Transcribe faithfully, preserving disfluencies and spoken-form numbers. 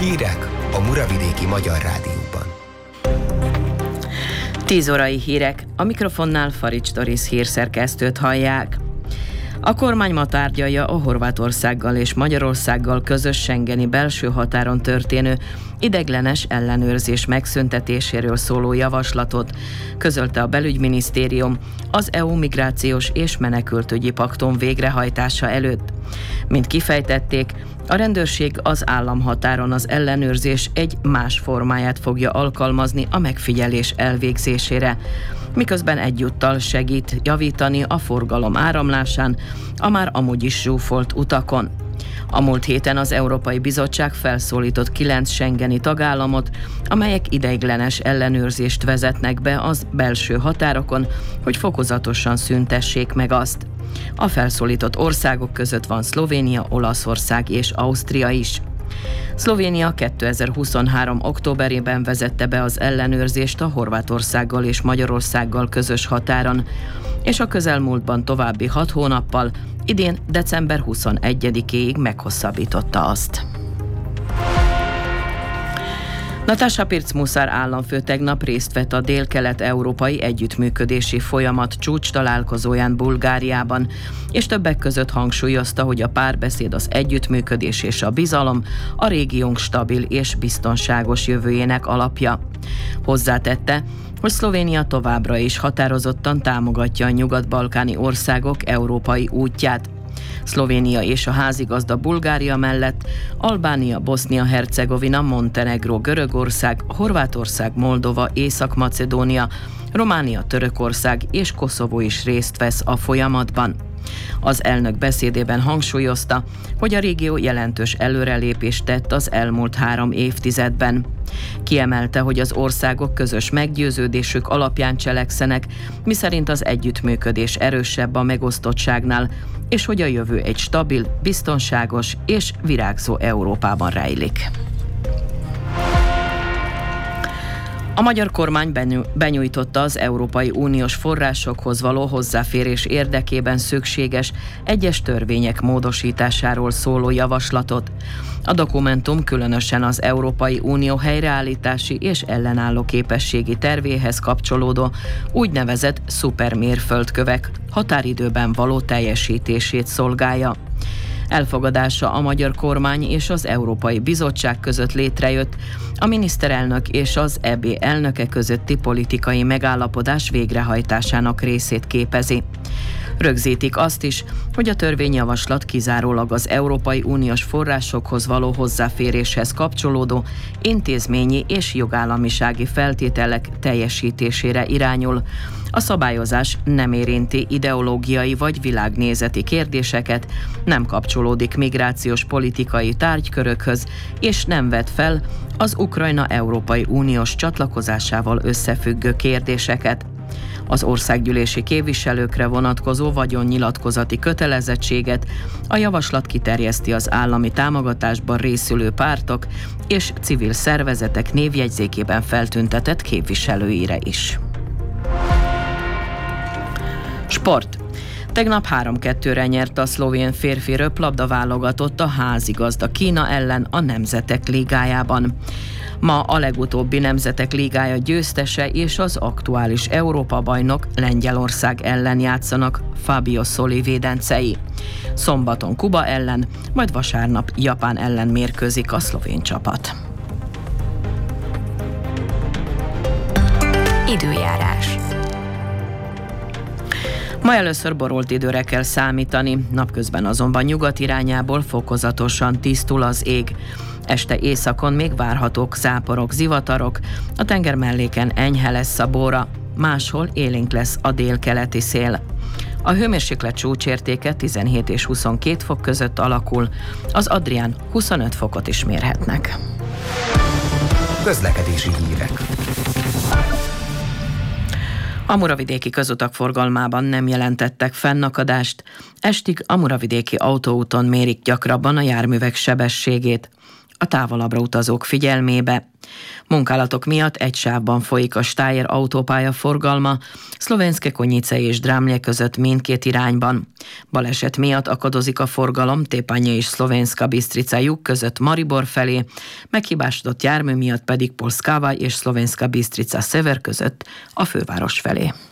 Hírek a Muravidéki Magyar Rádióban. tíz órai hírek, a mikrofonnál Farics Doris hírszerkesztőt hallják. A kormány ma tárgyalja a Horvátországgal és Magyarországgal közös schengeni belső határon történő ideiglenes ellenőrzés megszüntetéséről szóló javaslatot, közölte a belügyminisztérium az é u migrációs és menekültügyi paktum végrehajtása előtt. Mint kifejtették, a rendőrség az államhatáron az ellenőrzés egy más formáját fogja alkalmazni a megfigyelés elvégzésére, miközben egyúttal segít javítani a forgalom áramlásán a már amúgy is zsúfolt utakon. A múlt héten az Európai Bizottság felszólított kilenc schengeni tagállamot, amelyek ideiglenes ellenőrzést vezetnek be az belső határokon, hogy fokozatosan szüntessék meg azt. A felszólított országok között van Szlovénia, Olaszország és Ausztria is. Szlovénia kétezer-huszonhárom. októberében vezette be az ellenőrzést a Horvátországgal és Magyarországgal közös határon, és a közelmúltban további hat hónappal, idén december huszonegyedikéig meghosszabbította azt. Nataša Pirc-Musar államfő tegnap részt vett a dél-kelet-európai együttműködési folyamat csúcs találkozóján Bulgáriában, és többek között hangsúlyozta, hogy a párbeszéd, az együttműködés és a bizalom a régiónk stabil és biztonságos jövőjének alapja. Hozzátette, hogy Szlovénia továbbra is határozottan támogatja a nyugat-balkáni országok európai útját. Szlovénia és a házigazda Bulgária mellett Albánia, Bosznia-Hercegovina, Montenegró, Görögország, Horvátország, Moldova, Észak-Macedónia, Románia, Törökország és Koszovó is részt vesz a folyamatban. Az elnök beszédében hangsúlyozta, hogy a régió jelentős előrelépést tett az elmúlt három évtizedben. Kiemelte, hogy az országok közös meggyőződésük alapján cselekszenek, miszerint az együttműködés erősebb a megosztottságnál, és hogy a jövő egy stabil, biztonságos és virágzó Európában rejlik. A magyar kormány benyújtotta az Európai Uniós forrásokhoz való hozzáférés érdekében szükséges egyes törvények módosításáról szóló javaslatot. A dokumentum különösen az Európai Unió helyreállítási és ellenálló képességi tervéhez kapcsolódó úgynevezett szupermérföldkövek határidőben való teljesítését szolgálja. Elfogadása a magyar kormány és az Európai Bizottság között létrejött, a miniszterelnök és az é bé elnöke közötti politikai megállapodás végrehajtásának részét képezi. Rögzítik azt is, hogy a törvényjavaslat kizárólag az Európai Uniós forrásokhoz való hozzáféréshez kapcsolódó intézményi és jogállamisági feltételek teljesítésére irányul. A szabályozás nem érinti ideológiai vagy világnézeti kérdéseket, nem kapcsolódik migrációs politikai tárgykörökhöz, és nem vet fel az Ukrajna Európai Uniós csatlakozásával összefüggő kérdéseket. Az országgyűlési képviselőkre vonatkozó vagyonnyilatkozati kötelezettséget a javaslat kiterjeszti az állami támogatásban részülő pártok és civil szervezetek névjegyzékében feltüntetett képviselőire is. Sport. Tegnap három kettőre nyert a szlovén férfi röplabda válogatott a házigazda Kína ellen a Nemzetek Ligájában. Ma a legutóbbi Nemzetek Ligája győztese és az aktuális Európa-bajnok Lengyelország ellen játszanak, Fabio Soli védencei. Szombaton Kuba ellen, majd vasárnap Japán ellen mérkőzik a szlovén csapat. Időjárás. Ma először borult időre kell számítani, napközben azonban nyugat irányából fokozatosan tisztul az ég. Este északon még várhatók záporok, zivatarok, a tenger melléken enyhe lesz a bóra, máshol élénk lesz a délkeleti szél. A hőmérséklet csúcsértéke tizenhét és huszonkét fok között alakul, az Adrián huszonöt fokot is mérhetnek. Közlekedési hírek. A muravidéki közutak forgalmában nem jelentettek fennakadást, estig a muravidéki autóúton mérik gyakrabban a járművek sebességét. a távolabbra utazók figyelmébe. Munkálatok miatt egy sávban folyik a Steyr autópálya forgalma, Szlovenske Konjice és Drámlje között mindkét irányban. Baleset miatt akadozik a forgalom Tepanje és Szlovenska Bistrica jug között Maribor felé, meghibásodott jármű miatt pedig Polskava és Szlovenska Bistrica Sever között a főváros felé.